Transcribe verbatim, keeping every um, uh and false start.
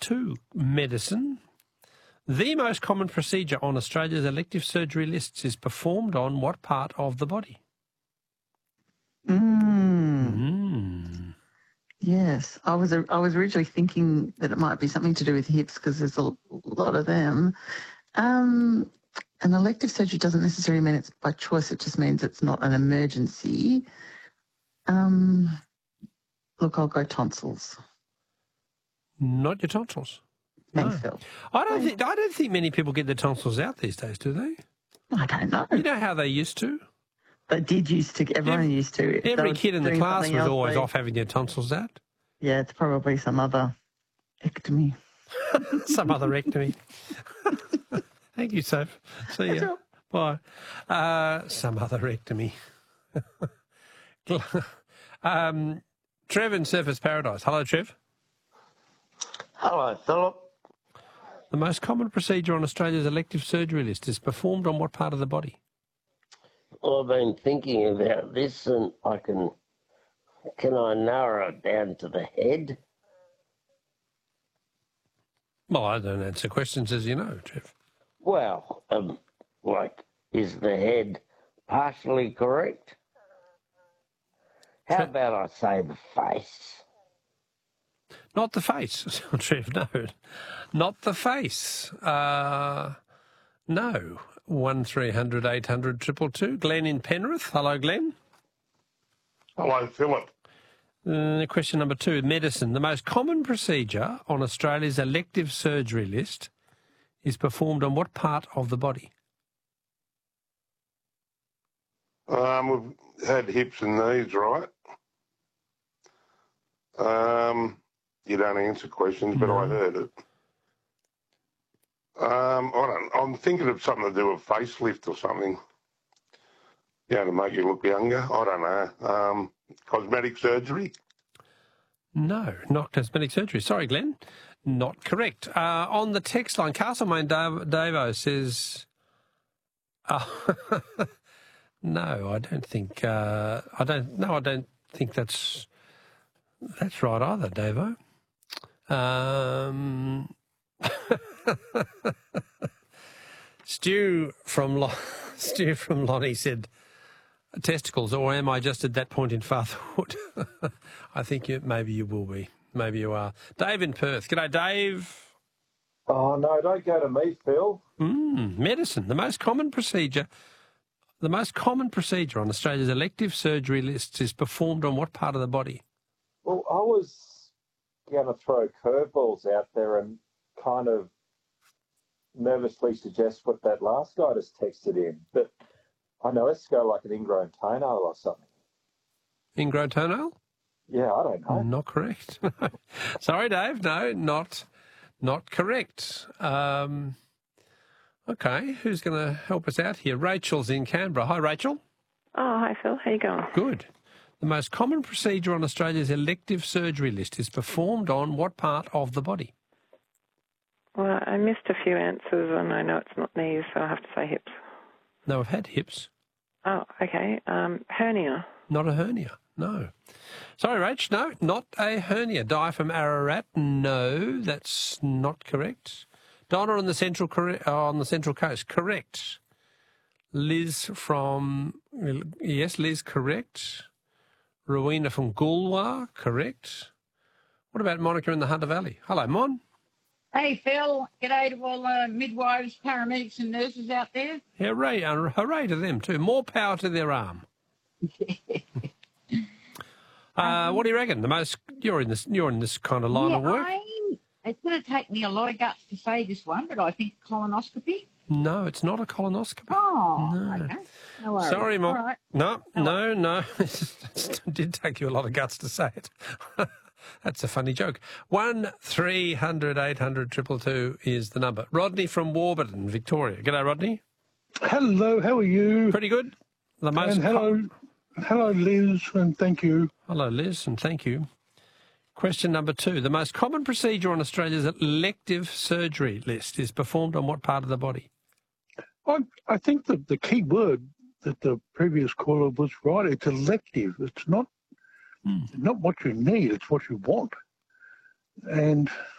two, medicine. The most common procedure on Australia's elective surgery lists is performed on what part of the body? Mm. Mm. Yes, I was I was originally thinking that it might be something to do with hips because there's a lot of them. Um, an elective surgery doesn't necessarily mean it's by choice. It just means it's not an emergency. Um, look, I'll go tonsils. Not your tonsils. Thanks, No. Phil. I don't think I don't think many people get their tonsils out these days, do they? I don't know. You know how they used to? They did used to. Everyone Every, used to. If they every were kid in the doing class something was else, always they- off having their tonsils out. Yeah, it's probably some other ectomy. Some other ectomy. Thank you, Soph. See ya. Bye. Uh, some other ectomy. um, Trev in Surfers Paradise. Hello, Trev. Hello, Philip. The most common procedure on Australia's elective surgery list is performed on what part of the body? Well, I've been thinking about this, and I can can I narrow it down to the head? Well, I don't answer questions, as you know, Trev. Well, um, like, is the head partially correct? How Tre- about I say the face? Not the face, Trev, no. Not the face. Uh, no. one three hundred eight hundred two two two. Glenn in Penrith. Hello, Glenn. Hello, Philip. Uh, question number two, medicine. The most common procedure on Australia's elective surgery list is performed on what part of the body? Um, we've had hips and knees, right? Um, you don't answer questions, but No. I heard it. Um, I don't. I'm thinking of something to do with facelift or something. You know, to make you look younger. I don't know. Um, cosmetic surgery. No, not cosmetic surgery. Sorry, Glenn. Not correct. Uh, on the text line, Castlemaine Dave, Davo says, oh, no, I don't think, uh, I don't, no, I don't think that's, that's right either, Davo. Um, Stu from Lo- Stu from Lonnie said, testicles, or am I just at that point in fatherhood? I think you, maybe you will be. Maybe you are. Dave in Perth. G'day, Dave. Oh, no, don't go to me, Phil. Mm, medicine. The most common procedure, the most common procedure on Australia's elective surgery lists is performed on what part of the body? Well, I was going to throw curveballs out there and kind of nervously suggest what that last guy just texted in. But I know it's go like an ingrown toenail or something. Ingrown toenail? Yeah, I don't know. Not correct. Sorry, Dave. No, not not correct. Um, okay, who's going to help us out here? Rachel's in Canberra. Hi, Rachel. Oh, hi, Phil. How you going? Good. The most common procedure on Australia's elective surgery list is performed on what part of the body? Well, I missed a few answers, and I know it's not knees, so I have to say hips. No, I've had hips. Oh, okay. Um, hernia. Not a hernia, no. Sorry, Rach, no, not a hernia. Di from Ararat, no, that's not correct. Donna on the central corre- uh, on the Central Coast, correct. Liz from, yes, Liz, correct. Rowena from Goolwa, correct. What about Monica in the Hunter Valley? Hello, Mon. Hey, Phil. G'day to all uh, midwives, paramedics and nurses out there. Hooray, uh, hooray to them too. More power to their arm. uh, what do you reckon? The most you're in this you're in this kind of line yeah, of work? I, it's going to take me a lot of guts to say this one, but I think colonoscopy. No, it's not a colonoscopy. Oh, No. okay. No worries. Sorry, Mom. All right. No, no, no. It did take you a lot of guts to say it. That's a funny joke. One three hundred eight hundred triple two is the number. Rodney from Warburton, Victoria. G'day, Rodney. Hello, how are you? Pretty good. The most and hello, co- hello, Liz, and thank you. Hello, Liz, and thank you. Question number two. The most common procedure on Australia's elective surgery list is performed on what part of the body? I, I think the, the key word that the previous caller was right. It's elective. It's not Hmm. not what you need. It's what you want. And